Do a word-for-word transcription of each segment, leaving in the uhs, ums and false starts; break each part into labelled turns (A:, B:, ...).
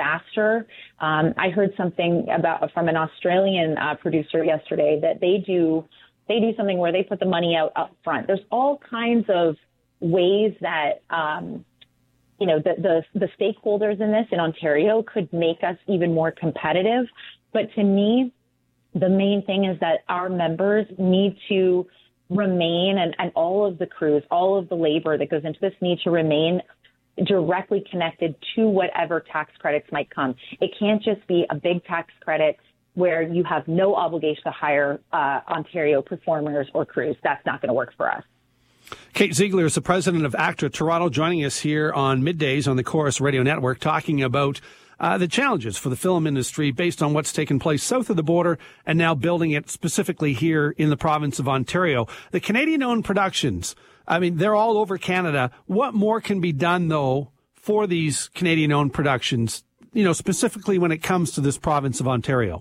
A: faster. Um, I heard something about from an Australian uh, producer yesterday that they do they do something where they put the money out up front. There's all kinds of ways that um, you know the, the the stakeholders in this in Ontario could make us even more competitive. But to me, the main thing is that our members need to remain, and, and all of the crews, all of the labor that goes into this need to remain directly connected to whatever tax credits might come. It can't just be a big tax credit where you have no obligation to hire uh, Ontario performers or crews. That's not going to work for us.
B: Kate Ziegler is the president of ACTRA Toronto, joining us here on Middays on the Chorus Radio Network, talking about Uh, the challenges for the film industry based on what's taken place south of the border and now building it specifically here in the province of Ontario. The Canadian-owned productions, I mean, they're all over Canada. What more can be done, though, for these Canadian-owned productions, you know, specifically when it comes to this province of Ontario?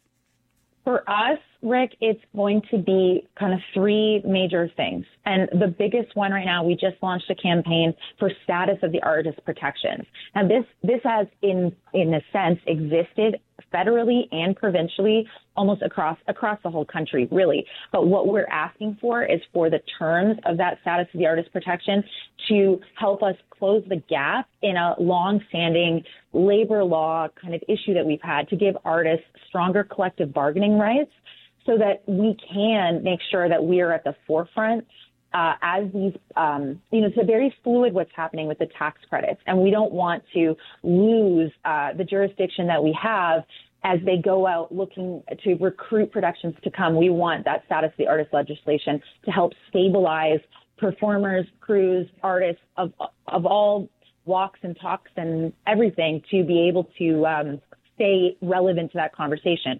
A: For us, Rick, it's going to be kind of three major things. And the biggest one right now, we just launched a campaign for status of the artist protections. Now, this this has, in in a sense, existed federally and provincially almost across across the whole country, really. But what we're asking for is for the terms of that status of the artist protection to help us close the gap in a long-standing labor law kind of issue that we've had, to give artists stronger collective bargaining rights so that we can make sure that we are at the forefront uh, as these, um, you know, it's very fluid what's happening with the tax credits. And we don't want to lose uh, the jurisdiction that we have as they go out looking to recruit productions to come. We want that status of the artist legislation to help stabilize performers, crews, artists of of all walks and talks and everything to be able to um, stay relevant to that conversation.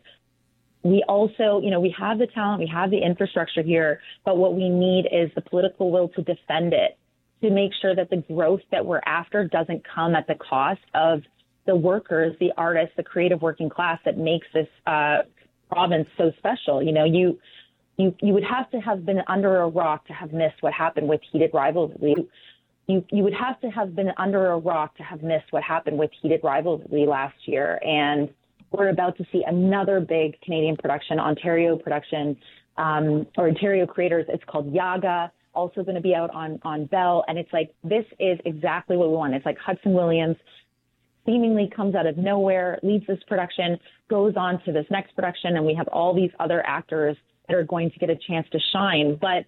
A: We also, you know, we have the talent, we have the infrastructure here, but what we need is the political will to defend it, to make sure that the growth that we're after doesn't come at the cost of the workers, the artists, the creative working class that makes this uh, province so special. You know, you, you, you would have to have been under a rock to have missed what happened with Heated Rivalry. You, you would have to have been under a rock to have missed what happened with Heated Rivalry last year. And we're about to see another big Canadian production, Ontario production, um, or Ontario creators. It's called Yaga, also going to be out on, on Bell. And it's like, this is exactly what we want. It's like Hudson Williams seemingly comes out of nowhere, leads this production, goes on to this next production, and we have all these other actors that are going to get a chance to shine. But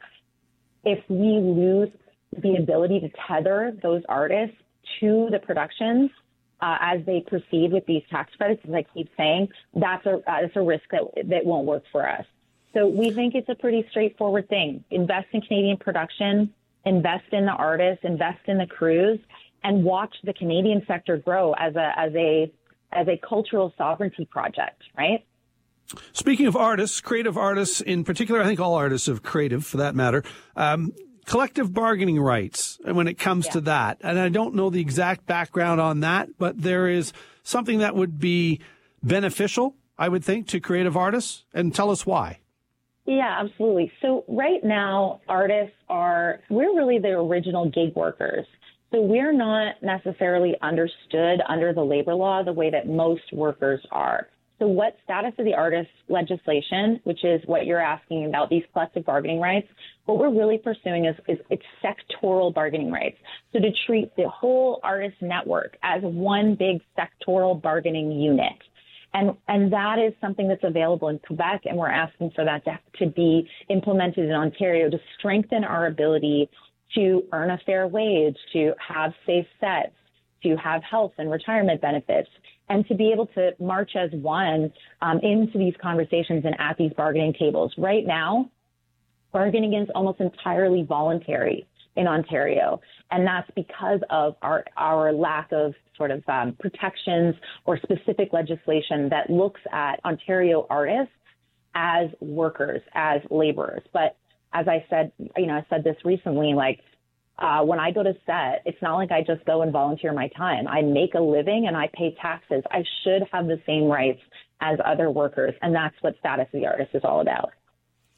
A: if we lose the ability to tether those artists to the productions, Uh, as they proceed with these tax credits, as I keep saying, that's a uh, that's a risk that that won't work for us. So we think it's a pretty straightforward thing. Invest in Canadian production, invest in the artists, invest in the crews, and watch the Canadian sector grow as a as a as a cultural sovereignty project, right?
B: Speaking of artists, creative artists in particular, I think all artists are creative for that matter, um, collective bargaining rights when it comes yeah. to that. And I don't know the exact background on that, but there is something that would be beneficial, I would think, to creative artists. And tell us why.
A: Yeah, absolutely. So right now, artists are, we're really the original gig workers. So we're not necessarily understood under the labor law the way that most workers are. So what status of the artist legislation, which is what you're asking about, these collective bargaining rights, what we're really pursuing is, is it's sectoral bargaining rights. So to treat the whole artist network as one big sectoral bargaining unit. And and that is something that's available in Quebec, and we're asking for that to, to be implemented in Ontario to strengthen our ability to earn a fair wage, to have safe sets, to have health and retirement benefits, and to be able to march as one um, into these conversations and at these bargaining tables. Right now, bargaining is almost entirely voluntary in Ontario, and that's because of our our lack of sort of um, protections or specific legislation that looks at Ontario artists as workers, as laborers. But as I said, you know, I said this recently, like, Uh, when I go to set, it's not like I just go and volunteer my time. I make a living and I pay taxes. I should have the same rights as other workers. And that's what Status of the Artist is all about.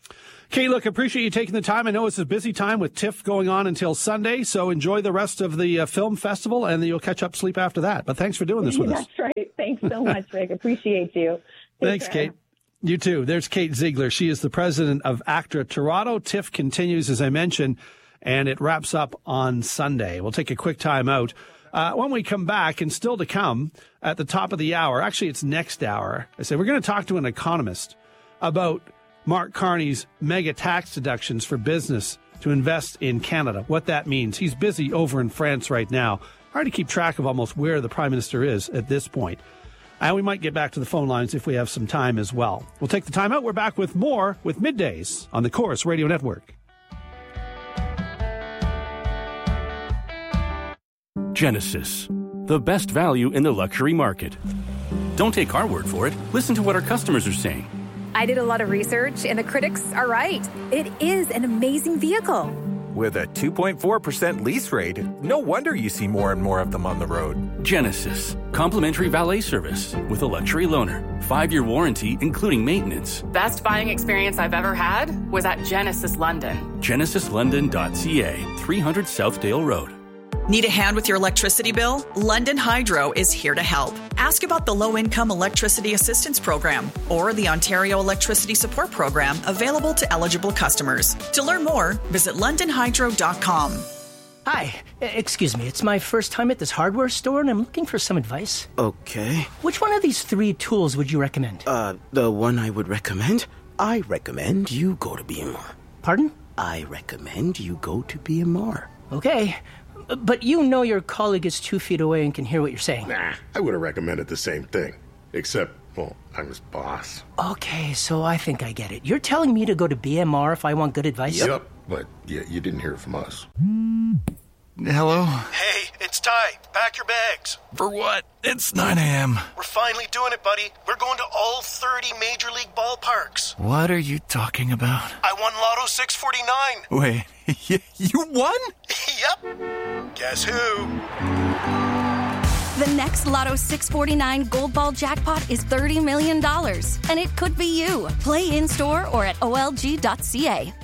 B: Kate, look, appreciate you taking the time. I know it's a busy time with TIFF going on until Sunday, so enjoy the rest of the uh, film festival, and then you'll catch up sleep after that. But thanks for doing this with
A: That's
B: us.
A: That's right. Thanks so much, Rick. Appreciate you. Take
B: Thanks,
A: care.
B: Kate. You too. There's Kate Ziegler. She is the president of ACTRA Toronto. TIFF continues, as I mentioned, and it wraps up on Sunday. We'll take a quick time out. Uh, when we come back, and still to come at the top of the hour, actually it's next hour, I say we're going to talk to an economist about Mark Carney's mega tax deductions for business to invest in Canada, what that means. He's busy over in France right now. Hard to keep track of almost where the Prime Minister is at this point. And we might get back to the phone lines if we have some time as well. We'll take the time out. We're back with more with Middays on the Chorus Radio Network.
C: Genesis, the best value in the luxury market. Don't take our word for it. Listen to what our customers are saying.
D: I did a lot of research, and the critics are right. It is an amazing vehicle.
E: With a two point four percent lease rate, no wonder you see more and more of them on the road.
C: Genesis, complimentary valet service with a luxury loaner. Five-year warranty, including maintenance.
F: Best buying experience I've ever had was at Genesis London.
C: genesis london dot c a, three hundred Southdale Road.
G: Need a hand with your electricity bill? London Hydro is here to help. Ask about the Low-Income Electricity Assistance Program or the Ontario Electricity Support Program available to eligible customers. To learn more, visit london hydro dot com.
H: Hi, excuse me. It's my first time at this hardware store, and I'm looking for some advice.
I: Okay.
H: Which one of these three tools would you recommend?
I: Uh, the one I would recommend? I recommend you go to B M R.
H: Pardon?
I: I recommend you go to B M R.
H: Okay. But you know your colleague is two feet away and can hear what you're saying.
J: Nah, I would have recommended the same thing. Except, well, I'm his boss.
H: Okay, so I think I get it. You're telling me to go to B M R if I want good advice?
J: Yep, but yeah, you didn't hear it from us.
K: Hello?
L: Hey, it's Ty. Pack your bags.
K: For what? It's nine a.m.
L: We're finally doing it, buddy. We're going to all thirty Major League ballparks.
K: What are you talking about?
L: I won Lotto six forty-nine.
K: Wait, you won?
L: Yep. Guess who?
M: The next Lotto six forty-nine Gold Ball jackpot is thirty million dollars, and it could be you. Play in-store or at O L G dot C A.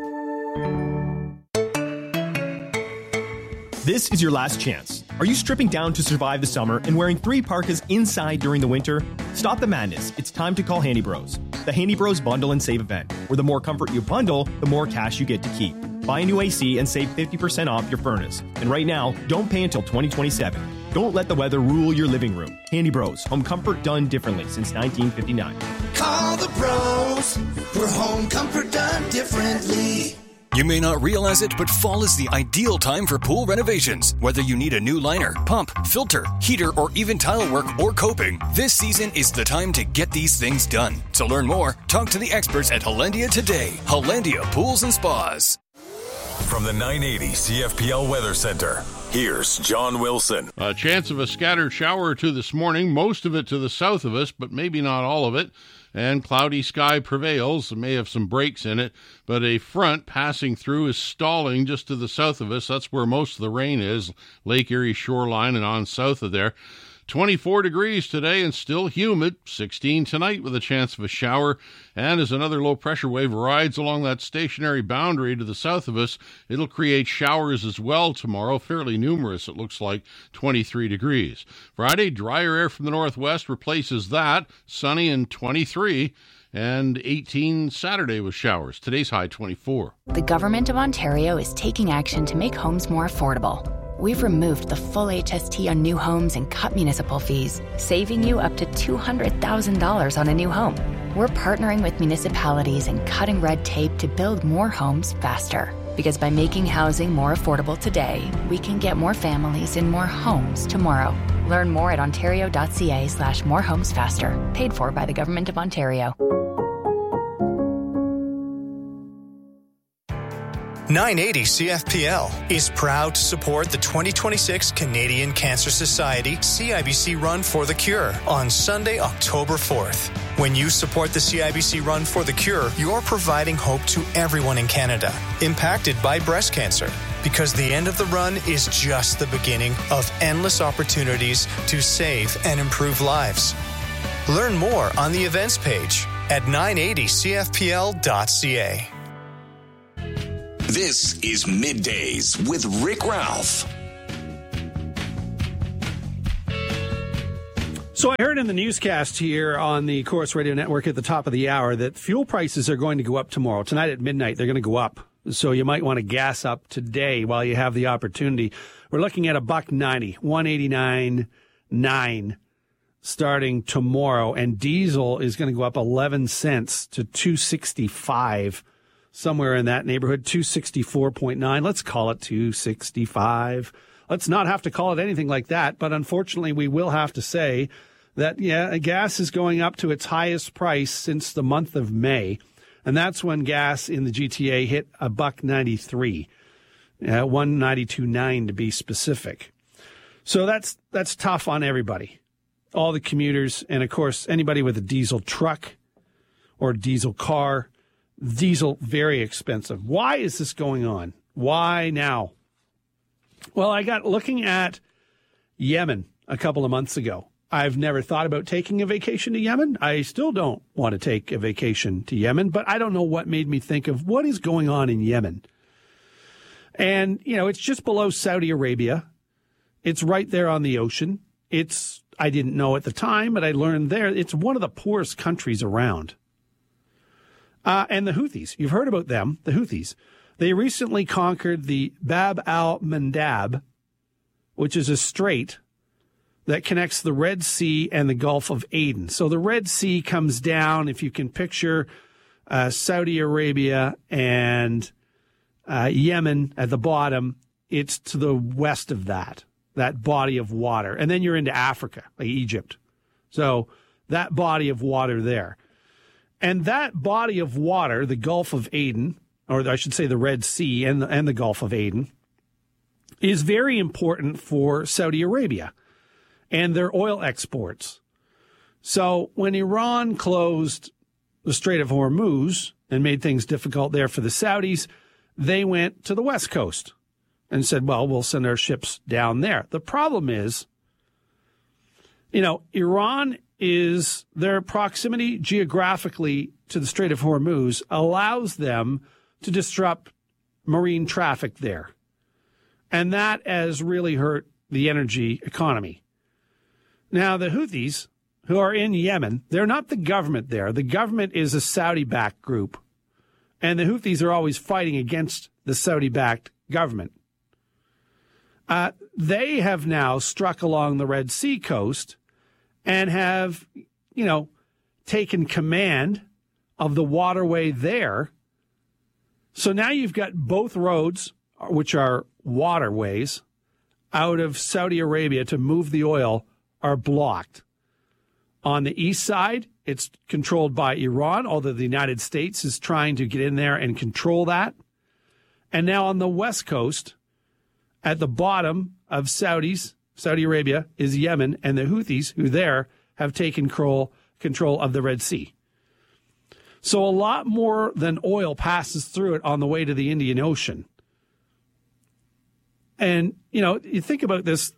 N: This is your last chance. Are you stripping down to survive the summer and wearing three parkas inside during the winter? Stop the madness. It's time to call Handy Bros. The Handy Bros Bundle and Save event, where the more comfort you bundle, the more cash you get to keep. Buy a new A C and save fifty percent off your furnace. And right now, don't pay until twenty twenty-seven. Don't let the weather rule your living room. Handy Bros, home comfort done differently since nineteen fifty-nine.
O: Call the pros for home comfort done differently.
P: You may not realize it, but fall is the ideal time for pool renovations. Whether you need a new liner, pump, filter, heater, or even tile work or coping, this season is the time to get these things done. To learn more, talk to the experts at Hollandia today. Hollandia Pools and Spas.
Q: From the nine eighty C F P L Weather Center, here's John Wilson.
R: A chance of a scattered shower or two this morning, most of it to the south of us, but maybe not all of it. And cloudy sky prevails. It may have some breaks in it, but a front passing through is stalling just to the south of us. That's where most of the rain is, Lake Erie shoreline and on south of there. twenty-four degrees today and still humid. sixteen tonight with a chance of a shower. And as another low-pressure wave rides along that stationary boundary to the south of us, it'll create showers as well tomorrow, fairly numerous, it looks like, twenty-three degrees. Friday, drier air from the northwest replaces that, sunny and twenty-three. And eighteen Saturday with showers. Today's high twenty-four.
S: The Government of Ontario is taking action to make homes more affordable. We've removed the full H S T on new homes and cut municipal fees, saving you up to two hundred thousand dollars on a new home. We're partnering with municipalities and cutting red tape to build more homes faster. Because by making housing more affordable today, we can get more families in more homes tomorrow. Learn more at ontario dot c a slash more homes faster. Paid for by the Government of Ontario.
T: nine eighty C F P L is proud to support the twenty twenty-six Canadian Cancer Society C I B C Run for the Cure on Sunday, October fourth. When you support the C I B C Run for the Cure, you're providing hope to everyone in Canada impacted by breast cancer. Because the end of the run is just the beginning of endless opportunities to save and improve lives. Learn more on the events page at nine eighty c f p l dot c a.
U: This is Middays with Rick Ralph.
B: So I heard in the newscast here on the Chorus Radio Network at the top of the hour that fuel prices are going to go up tomorrow. Tonight at midnight, they're going to go up. So you might want to gas up today while you have the opportunity. We're looking at a buck ninety, one eighty-nine nine starting tomorrow. And diesel is going to go up eleven cents to two sixty-five, somewhere in that neighborhood, two sixty-four point nine. Let's call it two sixty-five. Let's not have to call it anything like that, but unfortunately we will have to say that, yeah, gas is going up to its highest price since the month of May, and that's when gas in the G T A hit a buck ninety-three, uh, one ninety-two nine to be specific. So that's that's tough on everybody, all the commuters, and of course anybody with a diesel truck or diesel car. Diesel very expensive. Why is this going on? Why now? Well, I got looking at Yemen a couple of months ago. I've never thought about taking a vacation to Yemen. I still don't want to take a vacation to Yemen, but I don't know what made me think of what is going on in Yemen. And, you know, it's just below Saudi Arabia. It's right there on the ocean. It's, I didn't know at the time, but I learned there, it's one of the poorest countries around. Uh, and the Houthis, you've heard about them, the Houthis. They recently conquered the Bab al-Mandab, which is a strait that connects the Red Sea and the Gulf of Aden. So the Red Sea comes down, if you can picture uh, Saudi Arabia and uh, Yemen at the bottom, it's to the west of that, that body of water. And then you're into Africa, like Egypt. So that body of water there. And that body of water, the Gulf of Aden, or I should say the Red Sea and the, and the Gulf of Aden, is very important for Saudi Arabia and their oil exports. So when Iran closed the Strait of Hormuz and made things difficult there for the Saudis, they went to the West Coast and said, well, we'll send our ships down there. The problem is, you know, Iran is, their proximity geographically to the Strait of Hormuz allows them to disrupt marine traffic there. And that has really hurt the energy economy. Now, the Houthis, who are in Yemen, they're not the government there. The government is a Saudi-backed group. And the Houthis are always fighting against the Saudi-backed government. Uh, they have now struck along the Red Sea coast and have, you know, taken command of the waterway there. So now you've got both roads, which are waterways, out of Saudi Arabia to move the oil are blocked. On the east side, it's controlled by Iran, although the United States is trying to get in there and control that. And now on the west coast, at the bottom of Saudis, Saudi Arabia, is Yemen, and the Houthis, who there have taken control, control of the Red Sea. So a lot more than oil passes through it on the way to the Indian Ocean. And, you know, you think about this,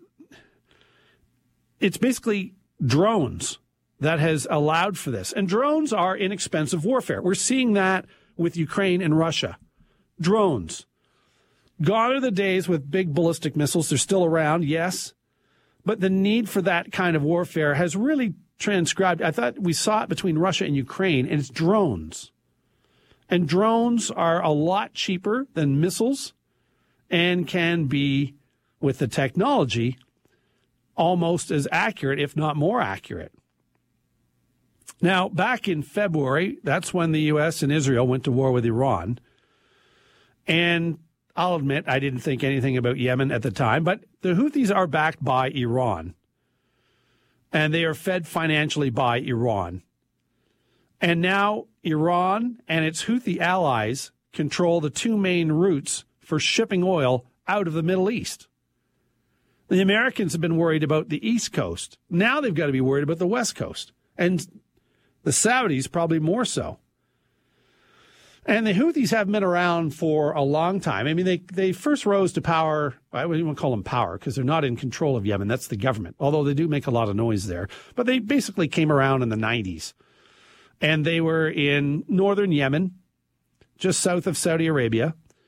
B: it's basically drones that has allowed for this. And drones are inexpensive warfare. We're seeing that with Ukraine and Russia. Drones. Gone are the days with big ballistic missiles. They're still around, yes. But the need for that kind of warfare has really transcribed. I thought we saw it between Russia and Ukraine, and it's drones. And drones are a lot cheaper than missiles and can be, with the technology, almost as accurate, if not more accurate. Now, back in February, that's when the U S and Israel went to war with Iran. And I'll admit I didn't think anything about Yemen at the time, but the Houthis are backed by Iran. And they are fed financially by Iran. And now Iran and its Houthi allies control the two main routes for shipping oil out of the Middle East. The Americans have been worried about the East Coast. Now they've got to be worried about the West Coast. And the Saudis probably more so. And the Houthis have been around for a long time. I mean, they, they first rose to power. I wouldn't even call them power because they're not in control of Yemen. That's the government, although they do make a lot of noise there. But they basically came around in the nineties. And they were in northern Yemen, just south of Saudi Arabia.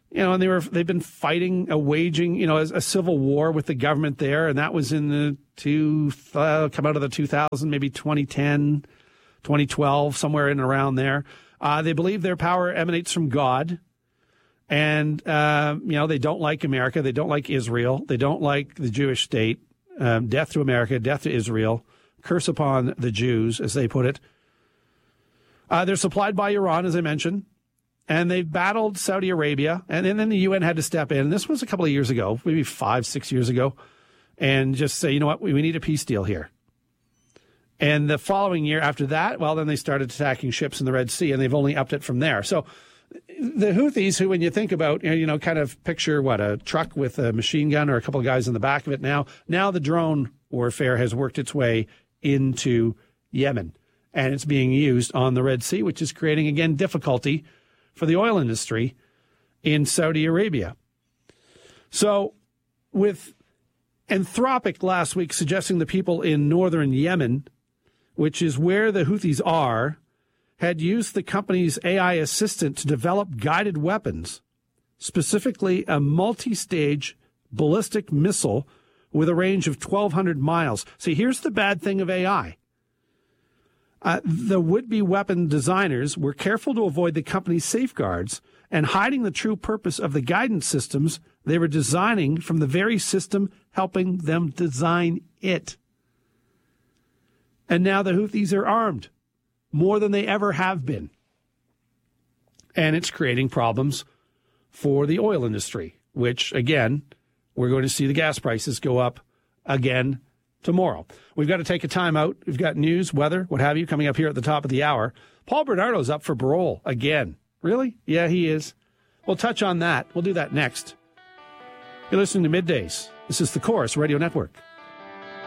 B: You know, and they were they've been fighting, a waging, you know, a, a civil war with the government there, and that was in the two uh, come out of the two thousand, maybe twenty ten, twenty twelve, somewhere in and around there. Uh, they believe their power emanates from God, and uh, you know, they don't like America, they don't like Israel, they don't like the Jewish state. Um, death to America, death to Israel, curse upon the Jews, as they put it. Uh, they're supplied by Iran, as I mentioned. And they've battled Saudi Arabia, and, and then the U N had to step in. This was a couple of years ago, maybe five, six years ago, and just say, you know what, we, we need a peace deal here. And the following year after that, well, then they started attacking ships in the Red Sea, and they've only upped it from there. So the Houthis, who, when you think about, you know, kind of picture, what, a truck with a machine gun or a couple of guys in the back of it now, now the drone warfare has worked its way into Yemen, and it's being used on the Red Sea, which is creating, again, difficulty for the oil industry in Saudi Arabia. So with Anthropic last week suggesting the people in northern Yemen, which is where the Houthis are, had used the company's A I assistant to develop guided weapons, specifically a multi-stage ballistic missile with a range of twelve hundred miles. See, here's the bad thing of A I. Uh, the would-be weapon designers were careful to avoid the company's safeguards and hiding the true purpose of the guidance systems they were designing from the very system helping them design it. And now the Houthis are armed, more than they ever have been. And it's creating problems for the oil industry, which, again, we're going to see the gas prices go up again tomorrow. We've got to take a time out. We've got news, weather, what have you, coming up here at the top of the hour. Paul Bernardo's up for parole again. Really? Yeah, he is. We'll touch on that. We'll do that next. You're listening to Middays. This is the Chorus Radio Network.